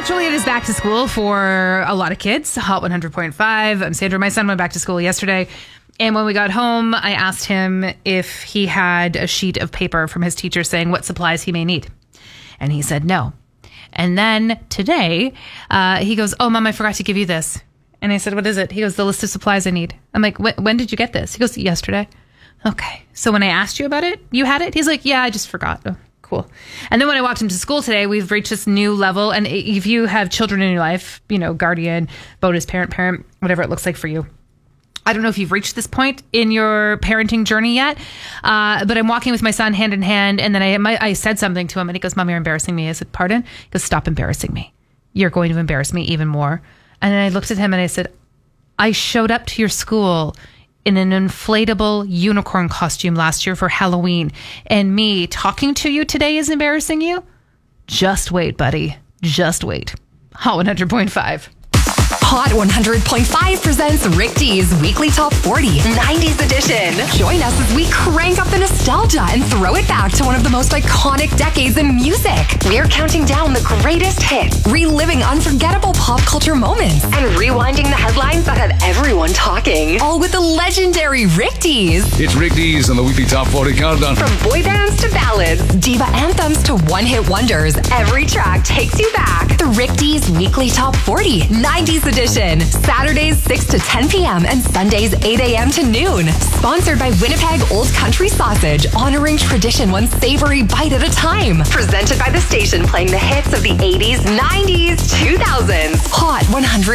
Naturally, it is back to school for a lot of kids. Hot 100.5. I'm Sandra. My son went back to school yesterday. And when we got home, I asked him if he had a sheet of paper from his teacher saying what supplies he may need. And he said no. And then today, he goes, "Oh, Mom, I forgot to give you this." And I said, "What is it?" He goes, "The list of supplies I need." I'm like, "When did you get this?" He goes, "Yesterday." Okay. So when I asked you about it, you had it? He's like, "Yeah, I just forgot." Oh, cool. And then when I walked him to school today, we've reached this new level. And if you have children in your life, guardian, bonus parent, whatever it looks like for you. I don't know if you've reached this point in your parenting journey yet, but I'm walking with my son hand in hand, and then I said something to him, and he goes, "Mom, you're embarrassing me." I said, "Pardon?" He goes, "Stop embarrassing me. You're going to embarrass me even more." And then I looked at him and I said, "I showed up to your school in an inflatable unicorn costume last year for Halloween, and me talking to you today is embarrassing you? Just wait, buddy. Just wait." Hot 100.5. Hot 100.5 presents Rick D's Weekly Top 40 90s edition. Join us as we crank up the nostalgia and throw it back to one of the most iconic decades in music. We're counting down the greatest hits, reliving unforgettable pop culture moments, and rewinding the headlines that had everyone talking. All with the legendary Rick D's. It's Rick D's on the Weekly Top 40 Countdown. From boy bands to ballads, diva anthems to one-hit wonders, every track takes you back. The Rick D's Weekly Top 40 90s edition. Saturdays 6 to 10 p.m. and Sundays 8 a.m. to noon. Sponsored by Winnipeg Old Country Sausage, honoring tradition one savory bite at a time. Presented by the station playing the hits of the 80s, 90s, 2000s. Hot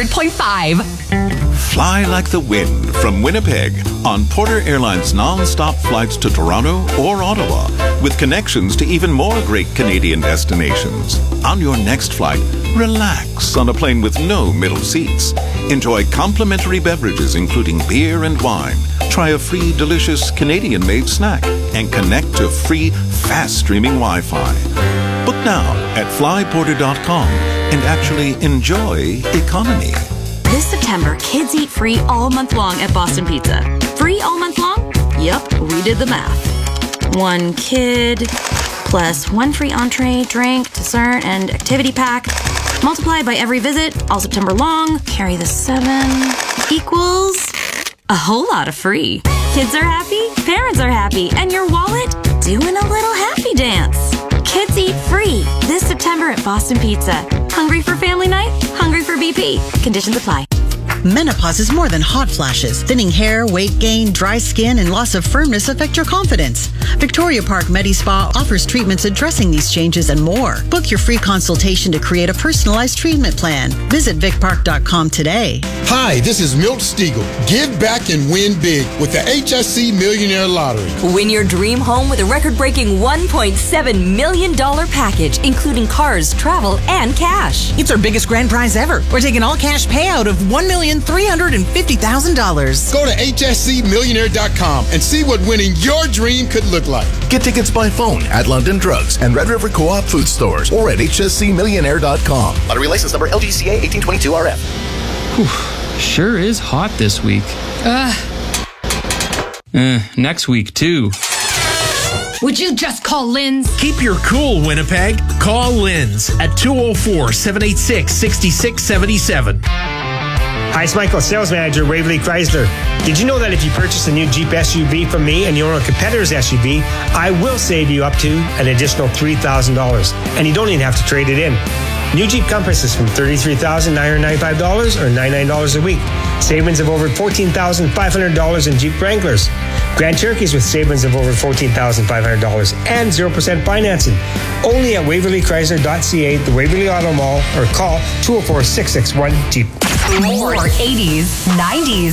100.5. Fly like the wind from Winnipeg on Porter Airlines non-stop flights to Toronto or Ottawa with connections to even more great Canadian destinations. On your next flight, relax on a plane with no middle seats. Enjoy complimentary beverages including beer and wine. Try a free, delicious Canadian-made snack and connect to free, fast-streaming Wi-Fi. Book now at flyporter.com and actually enjoy economy. This September, kids eat free all month long at Boston Pizza. Free all month long? Yep, we did the math. One kid plus one free entree, drink, dessert, and activity pack. Multiply by every visit, all September long. Carry the 7 equals a whole lot of free. Kids are happy, parents are happy, and your wallet doing a little happy dance. Kids eat free this September at Boston Pizza. Hungry for family night? Hungry for BP. Conditions apply. Menopause is more than hot flashes. Thinning hair, weight gain, dry skin, and loss of firmness affect your confidence. Victoria Park Medi-Spa offers treatments addressing these changes and more. Book your free consultation to create a personalized treatment plan. Visit vicpark.com today. Hi, this is Milt Stiegel. Give back and win big with the HSC Millionaire Lottery. Win your dream home with a record-breaking $1.7 million package, including cars, travel, and cash. It's our biggest grand prize ever. We're taking all cash payout of $1,350,000. Go to hscmillionaire.com and see what winning your dream could look like. Get tickets by phone at London Drugs and Red River Co-op food stores or at hscmillionaire.com. Lottery license number LGCA 1822RF. Sure is hot this week. Next week, too. Would you just call Lynn's? Keep your cool, Winnipeg. Call Lynn's at 204-786-6677. Hi, it's Michael, sales manager, Waverly Chrysler. Did you know that if you purchase a new Jeep SUV from me and you own a competitor's SUV, I will save you up to an additional $3,000, and you don't even have to trade it in. New Jeep Compass is from $33,995 or $99 a week. Savings of over $14,500 in Jeep Wranglers. Grand Cherokees with savings of over $14,500 and 0% financing. Only at waverlychrysler.ca, the Waverly Auto Mall, or call 204-661-JEEP. More 80s, 90s,